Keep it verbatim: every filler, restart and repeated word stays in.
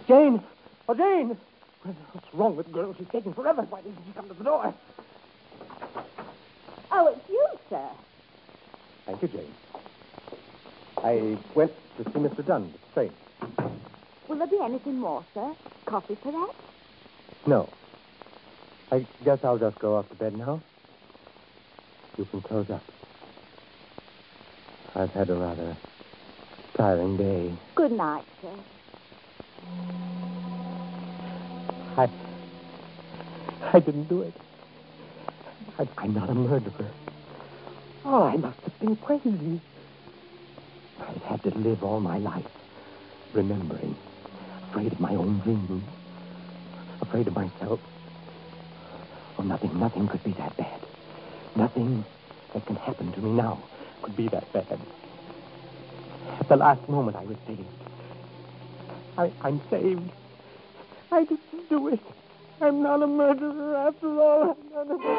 Jane! Oh, Jane! What's wrong with the girl? She's taking forever. Why didn't she come to the door? Oh, it's you, sir. Thank you, Jane. I went to see Mister Dunn, the train. Will there be anything more, sir? Coffee, perhaps? No. I guess I'll just go off to bed now. You can close up. I've had a rather tiring day. Good night, sir. I... I didn't do it. I, I'm not a murderer. Oh, I must have been crazy. I've had to live all my life remembering, afraid of my own dreams, afraid of myself. Oh, nothing, nothing could be that bad. Nothing that can happen to me now could be that bad. At the last moment, I was saved. I, I'm saved. I didn't do it. I'm not a murderer after all. I'm not a murderer.